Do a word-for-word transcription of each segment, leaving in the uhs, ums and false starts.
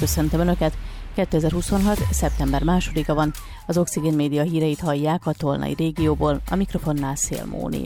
köszöntöm Önöket. kétezer-huszonhat. szeptember másodika van, az Oxigén Média híreit hallják a tolnai régióból, a mikrofonnál Szél Móni.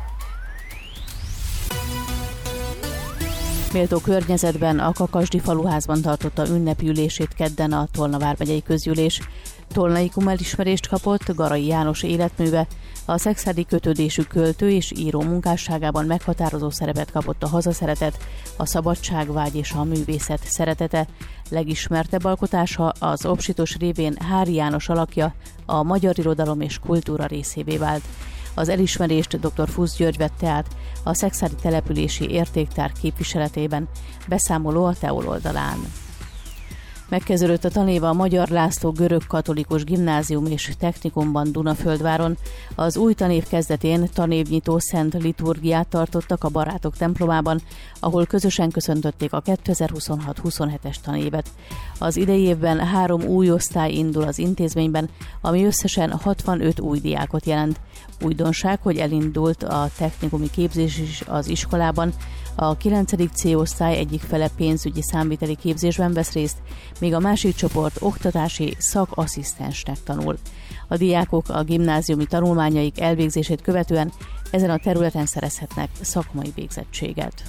Méltó környezetben a Kakasdi faluházban tartotta ünnepi ülését kedden a Tolna vármegyei közgyűlés. Tolnaikum elismerést kapott Garai János életműve, a szekszárdi kötődésű költő és író munkásságában meghatározó szerepet kapott a hazaszeretet, a szabadságvágy és a művészet szeretete. Legismertebb alkotása az Obsitos révén Hári János alakja a magyar irodalom és kultúra részévé vált. Az elismerést dr. Fusz György vette át a szekszárdi települési értéktár képviseletében, beszámoló a Teol oldalán. Megkezdődött a tanéva a Magyar László görög-katolikus gimnázium és technikumban Dunaföldváron. Az új tanév kezdetén tanévnyitó szent liturgiát tartottak a Barátok templomában, ahol közösen köszöntötték a kétezer-huszonhat huszonhetes tanévet. Az idei évben három új osztály indul az intézményben, ami összesen hatvanöt új diákot jelent. Újdonság, hogy elindult a technikumi képzés is az iskolában. A kilencedik C osztály egyik fele pénzügyi számviteli képzésben vesz részt, míg a másik csoport oktatási szakasszisztensnek tanul. A diákok a gimnáziumi tanulmányaik elvégzését követően ezen a területen szerezhetnek szakmai végzettséget.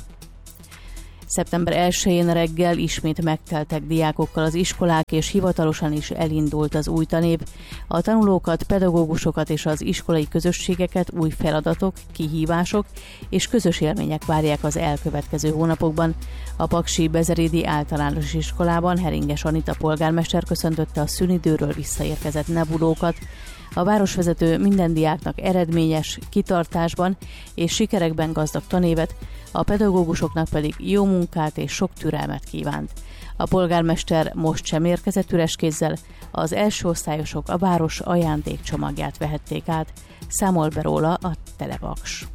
szeptember elsején reggel ismét megteltek diákokkal az iskolák, és hivatalosan is elindult az új tanév. A tanulókat, pedagógusokat és az iskolai közösségeket új feladatok, kihívások és közös élmények várják az elkövetkező hónapokban. A Paksi Bezerédi Általános Iskolában Heringes Anita polgármester köszöntötte a szünidőről visszaérkezett nebulókat. A városvezető minden diáknak eredményes, kitartásban és sikerekben gazdag tanévet, a pedagógusoknak pedig jó munkát és sok türelmet kívánt. A polgármester most sem érkezett üres kézzel, az első osztályosok a város ajándékcsomagját vehették át, számol be róla a Televaks.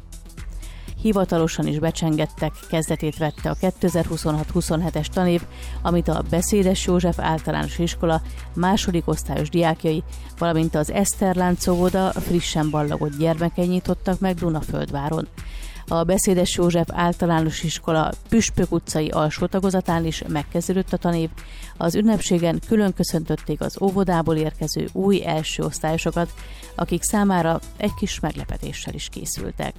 Hivatalosan is becsengettek, kezdetét vette a kétezer-huszonhat huszonhetes tanév, amit a Beszédes József Általános Iskola második osztályos diákjai, valamint az Eszterlánc óvoda frissen ballagott gyermekei nyitottak meg Dunaföldváron. A Beszédes József Általános Iskola Püspök utcai alsó tagozatán is megkezdődött a tanév. Az ünnepségen külön köszöntötték az óvodából érkező új első osztályosokat, akik számára egy kis meglepetéssel is készültek.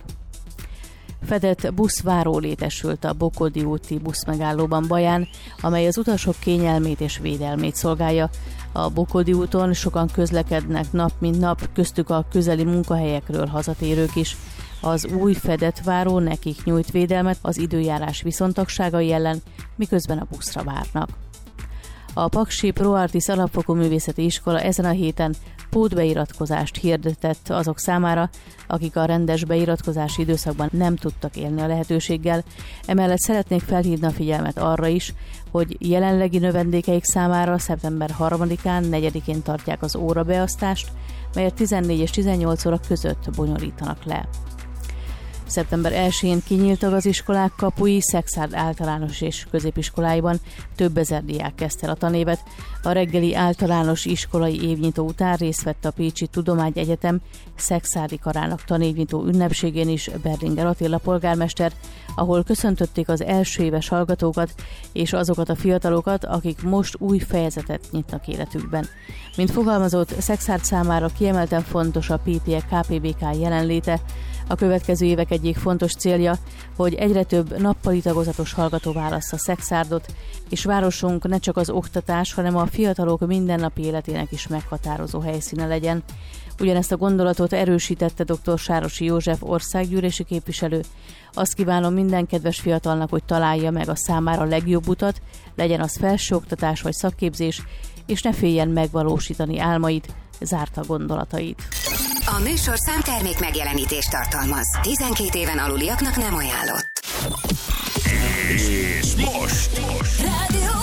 Fedett buszváró létesült a Bokodi úti buszmegállóban Baján, amely az utasok kényelmét és védelmét szolgálja. A Bokodi úton sokan közlekednek nap mint nap, köztük a közeli munkahelyekről hazatérők is. Az új fedett váró nekik nyújt védelmet az időjárás viszontagságai ellen, miközben a buszra várnak. A Paksi Pro Artis Alapfokú Művészeti Iskola ezen a héten pótbeiratkozást hirdetett azok számára, akik a rendes beiratkozási időszakban nem tudtak élni a lehetőséggel. Emellett szeretnék felhívni a figyelmet arra is, hogy jelenlegi növendékeik számára szeptember harmadikán, negyedikén tartják az órabeosztást, melyet tizennégy és tizennyolc óra között bonyolítanak le. szeptember elsején kinyíltak az iskolák kapui, Szekszárd általános és középiskoláiban több ezer diák kezdte el a tanévet. A reggeli általános iskolai évnyitó után részt vett a Pécsi Tudományegyetem szekszárdi karának tanévnyitó ünnepségén is Berlinger Attila polgármester, ahol köszöntötték az első éves hallgatókat és azokat a fiatalokat, akik most új fejezetet nyitnak életükben. Mint fogalmazott, Szekszárd számára kiemelten fontos a pé té e ká pé bé ká jelenléte. A következő évek egyik fontos célja, hogy egyre több nappali tagozatos hallgató válassza Szekszárdot, és városunk ne csak az oktatás, hanem a fiatalok mindennapi életének is meghatározó helyszíne legyen. Ugyanezt a gondolatot erősítette dr. Sárosi József országgyűlési képviselő. Azt kívánom minden kedves fiatalnak, hogy találja meg a számára legjobb utat, legyen az felsőoktatás vagy szakképzés, és ne féljen megvalósítani álmait, zárta gondolatait. A műsorszám termék megjelenítést tartalmaz. tizenkét éven aluliaknak nem ajánlott. És most! most. Rádió